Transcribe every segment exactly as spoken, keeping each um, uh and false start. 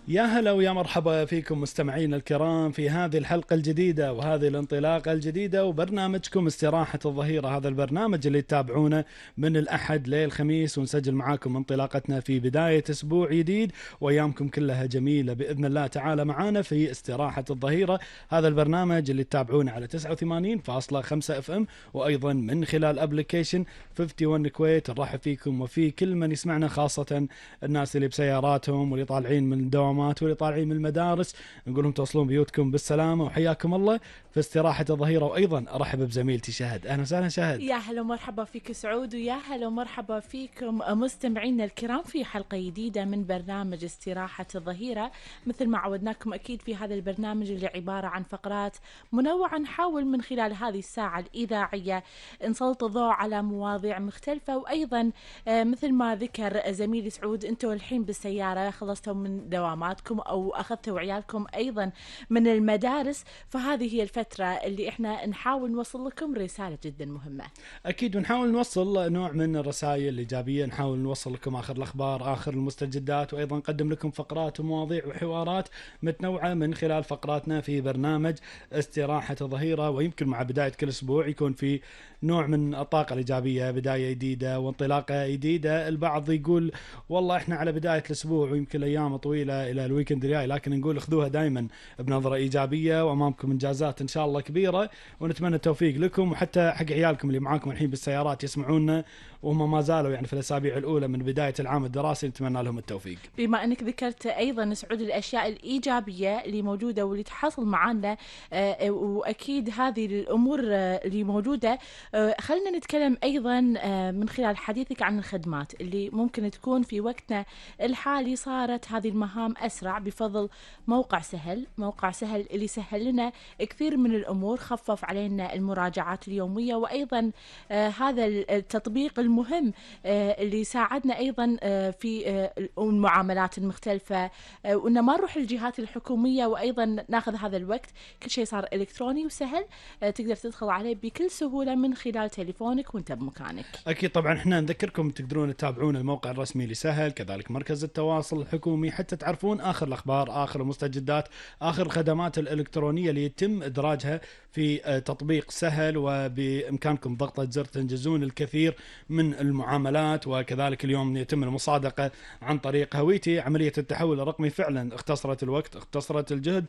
يا هلا ويا مرحبا فيكم مستمعينا الكرام في هذه الحلقة الجديدة وهذه الانطلاقة الجديدة وبرنامجكم استراحة الظهيرة. هذا البرنامج اللي تتابعونه من الأحد للخميس، ونسجل معاكم انطلاقتنا في بداية أسبوع جديد وأيامكم كلها جميلة بإذن الله تعالى معانا في استراحة الظهيرة. هذا البرنامج اللي تتابعونه على تسعة وثمانين فاصلة خمسة اف ام، وأيضا من خلال ابلكيشن واحد وخمسين الكويت. نرحب فيكم وفي كل من يسمعنا، خاصة الناس اللي بسياراتهم واللي طالعين من الدوام واللي طالعين من المدارس. نقول لهم توصلون بيوتكم بالسلامة وحياكم الله في استراحة الظهيرة. وأيضا أرحب بزميلتي شهد. أهلا وسهلا شهد. يا هلا ومرحبا فيك سعود، ويا هلا ومرحبا فيكم مستمعينا الكرام في حلقة جديدة من برنامج استراحة الظهيرة. مثل ما عودناكم أكيد في هذا البرنامج اللي عبارة عن فقرات منوعة، نحاول من خلال هذه الساعة الإذاعية نسلط الضوء على مواضيع مختلفة. وأيضا مثل ما ذكر زميلي سعود، أنتوا الحين بالسيارة خلصتوا من دواماتكم أو أخذتوا عيالكم أيضا من المدارس، فهذه هي الفترة اللي إحنا نحاول نوصل لكم رسالة جدا مهمة. أكيد، ونحاول نوصل نوع من الرسائل الإيجابية، نحاول نوصل لكم آخر الأخبار، آخر المستجدات، وأيضا نقدم لكم فقرات ومواضيع وحوارات متنوعة من خلال فقراتنا في برنامج استراحة الظهيرة. ويمكن مع بداية كل أسبوع يكون في نوع من الطاقة الإيجابية، بداية جديدة وانطلاقة جديدة. البعض يقول والله إحنا على بداية الأسبوع ويمكن الأيام طويلة إلى الويكند الجاي، لكن نقول اخذوها دائما بنظرة إيجابية، وأمامكم إنجازات إن شاء الله كبيرة، ونتمنى التوفيق لكم وحتى حق عيالكم اللي معاكم الحين بالسيارات يسمعونا وهم ما زالوا يعني في الأسابيع الأولى من بداية العام الدراسي. نتمنى لهم التوفيق. بما أنك ذكرت أيضا سعود الأشياء الإيجابية اللي موجودة واللي تحصل معنا، آه وأكيد هذه الأمور آه اللي موجودة، آه خلنا نتكلم أيضا آه من خلال حديثك عن الخدمات اللي ممكن تكون في وقتنا الحالي. صارت هذه المهام أسرع بفضل موقع سهل. موقع سهل اللي سهل لنا كثير من الأمور، خفف علينا المراجعات اليومية، وأيضا آه هذا التطبيق المهم آه اللي ساعدنا أيضا آه في آه المعاملات المختلفة، آه وإن ما نروح الجهات الحكومية وأيضا ناخذ هذا الوقت. كل شيء صار إلكتروني وسهل، آه تقدر تدخل عليه بكل سهولة من خلال تليفونك وانت بمكانك. أكيد طبعا احنا نذكركم تقدرون تتابعون الموقع الرسمي لسهل، كذلك مركز التواصل الحكومي، حتى تعرفون آخر الأخبار، آخر المستجدات، آخر الخدمات الإلكترونية اللي يتم إدراجها في تطبيق سهل. وبإمكانكم ضغطة زر تنجزون الكثير من المعاملات. وكذلك اليوم يتم المصادقة عن طريق هويتي. عملية التحول الرقمي فعلا اختصرت الوقت، اختصرت الجهد،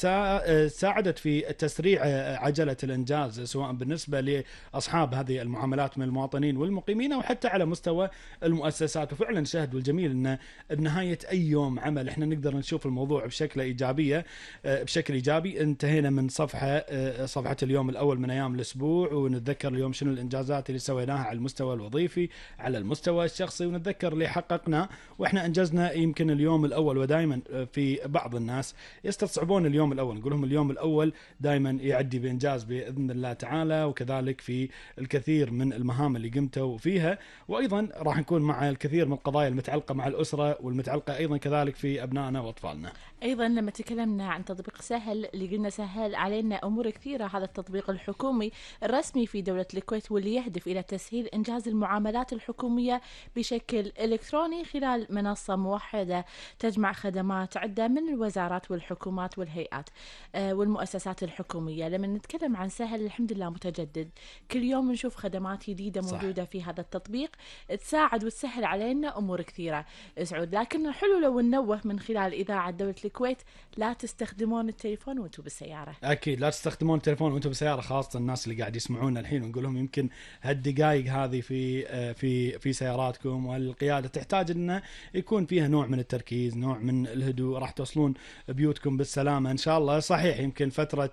ساعدت في تسريع عجلة الإنجاز، سواء بالنسبة لأصحاب هذه المعاملات من المواطنين والمقيمين أو حتى على مستوى المؤسسات. وفعلا شهد والجميل أن بنهاية أي يوم عمل احنا نقدر نشوف الموضوع بشكل إيجابية بشكل إيجابي. انتهينا من صفحة صفحة اليوم الأول من أيام الأسبوع، ونتذكر اليوم شنو الإنجازات اللي سويناها على المستوى الوظيفي، على المستوى الشخصي، ونتذكر اللي حققنا وإحنا أنجزنا. يمكن اليوم الأول، ودائما في بعض الناس يستصعبون اليوم الأول، نقول لهم اليوم الأول دائما يعدي بإنجاز بإذن الله تعالى. وكذلك في الكثير من المهام اللي قمتوا فيها، وأيضا راح نكون مع الكثير من القضايا المتعلقة مع الأسرة والمتعلقة أيضا كذلك في أبنائنا وأطفالنا. أيضا لما تكلمنا عن تطبيق سهل اللي قلنا سهل علينا أمور كثيرة، هذا التطبيق الحكومي الرسمي في دولة الكويت واللي يهدف إلى تسهيل إنجاز المعاملات الحكومية بشكل إلكتروني خلال منصة موحدة تجمع خدمات عدة من الوزارات والحكومات والهيئات آه والمؤسسات الحكومية. لما نتكلم عن سهل الحمد لله متجدد، كل يوم نشوف خدمات جديدة موجودة صح. في هذا التطبيق تساعد وتسهل علينا أمور كثيرة سعود. لكن حلو لو ننوه من خلال إذاعة دولة الكويت، لا تستخدمون التليفون وانتم بالسيارة. أكيد لا تستخدمون التليفون وانتم بالسيارة، خاصة الناس اللي قاعد يسمعونا الحين، ونقول لهم يمكن هالدقائق هذه في في في سياراتكم والقيادة تحتاج أن يكون فيها نوع من التركيز، نوع من الهدوء. راح توصلون بيوتكم بالسلامة إن شاء الله. صحيح يمكن فترة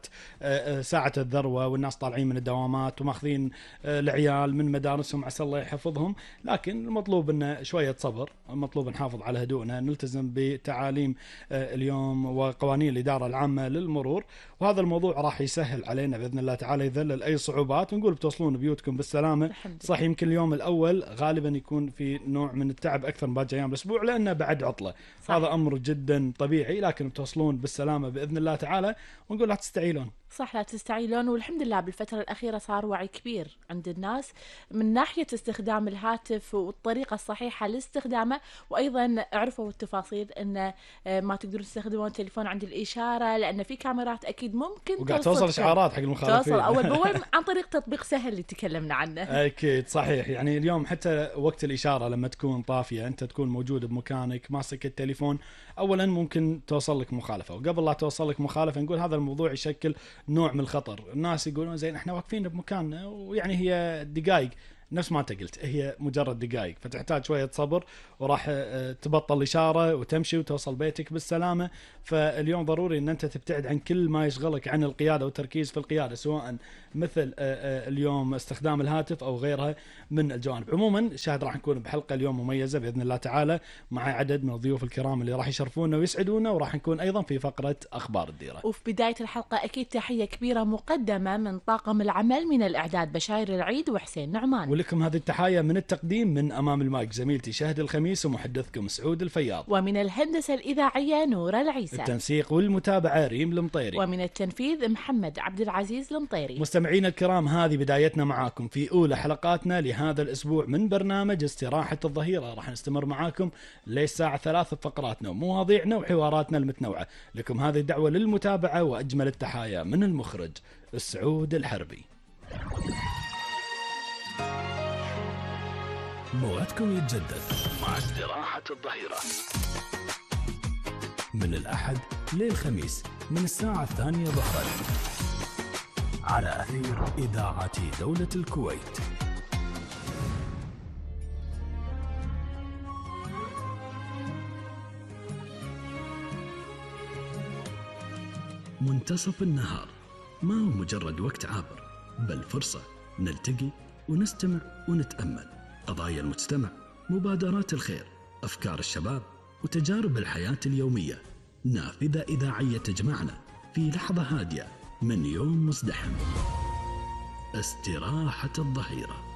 ساعة الذروة والناس طالعين من الدوامات وماخذين العيال من مدارسهم، عسى الله يحفظهم، لكن المطلوب أن شوية صبر، المطلوب نحافظ على هدوءنا، نلتزم بتعاليم اليوم وقوانين الإدارة العامة للمرور. وهذا الموضوع راح يسهل علينا بإذن الله تعالى، يذلل أي صعوبات، ونقول بتوصلون بيوتكم بالسلامة. صح يمكن اليوم الأول غالبا يكون في نوع من التعب أكثر من باقي أيام الأسبوع لأنه بعد عطلة، صح. هذا أمر جدا طبيعي، لكن بتوصلون بالسلامة بإذن الله تعالى. ونقول لا تستعيلون، صح، لا تستعيلون. والحمد لله بالفترة الأخيرة صار وعي كبير عند الناس من ناحية استخدام الهاتف والطريقة الصحيحة لاستخدامه، وأيضا عرفوا التفاصيل أن ما تقدرون تستخدمون تليفون عند الإشارة، لأن في كاميرات أكيد ممكن وقاعد توصل إشعارات حق المخالفين. توصل أول بأول عن طريق تطبيق سهل اللي تكلمنا عنه. أكيد صحيح. يعني اليوم حتى وقت الإشارة لما تكون طافية أنت تكون موجود بمكانك ماسك التليفون، أولا ممكن توصل لك مخالفة، وقبل لا توصل لك مخالفة نقول هذا الموضوع يشكل نوع من الخطر. الناس يقولون زين احنا واقفين بمكاننا، ويعني هي دقائق نفس ما انت قلت، هي مجرد دقائق، فتحتاج شوية صبر وراح تبطل الإشارة وتمشي وتوصل بيتك بالسلامة. فاليوم ضروري ان انت تبتعد عن كل ما يشغلك عن القيادة والتركيز في القيادة، سواء مثل اليوم استخدام الهاتف او غيرها من الجوانب. عموما شاهد راح نكون بحلقة اليوم مميزة بإذن الله تعالى مع عدد من الضيوف الكرام اللي راح يشرفونا ويسعدونا، وراح نكون ايضا في فقرة اخبار الديرة. وفي بداية الحلقة اكيد تحية كبيرة مقدمة من طاقم العمل من الاعداد بشاير العيد وحسين نعمان، ولكم هذه التحية من التقديم من امام المايك زميلتي شهد الخميس ومحدثكم سعود الفياض، ومن الهندسة الإذاعية نورة العيسى، التنسيق والمتابعة ريم المطيري، ومن التنفيذ محمد عبد العزيز المطيري. مستمعين الكرام، هذه بدايتنا معاكم في أولى حلقاتنا لهذا الأسبوع من برنامج استراحة الظهيرة. راح نستمر معاكم للساعة ثلاثة بفقراتنا ومواضيعنا وحواراتنا المتنوعة. لكم هذه الدعوة للمتابعة وأجمل التحايا من المخرج السعود الحربي. موعدكم يتجدد مع استراحة الظهيرة من الأحد للخميس من الساعة الثانية ظهرا على أثير إذاعة دولة الكويت. منتصف النهار ما هو مجرد وقت عابر، بل فرصة نلتقي ونستمع ونتأمل قضايا المجتمع، مبادرات الخير، أفكار الشباب، وتجارب الحياة اليومية. نافذة إذاعية تجمعنا في لحظة هادية من يوم مزدحم. استراحة الظهيرة.